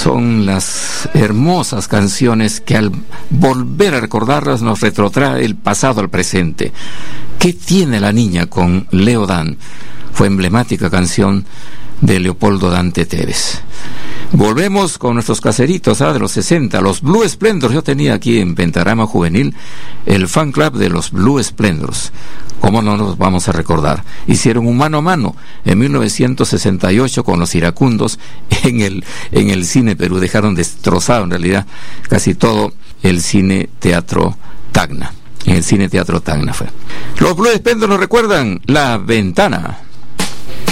Son las hermosas canciones que al volver a recordarlas nos retrotrae el pasado al presente. ¿Qué tiene la niña con Leo Dan? Fue emblemática canción de Leopoldo Dante Tevez. Volvemos con nuestros caseritos de los 60, los Blue Splendors. Yo tenía aquí en Pentagrama Juvenil el fan club de los Blue Splendors. ¿Cómo no nos vamos a recordar? Hicieron un mano a mano en 1968 con los iracundos en el Cine Perú. Dejaron destrozado en realidad casi todo el Cine Teatro Tacna. En el Cine Teatro Tacna fue. Los Blue Splendors nos recuerdan La Ventana.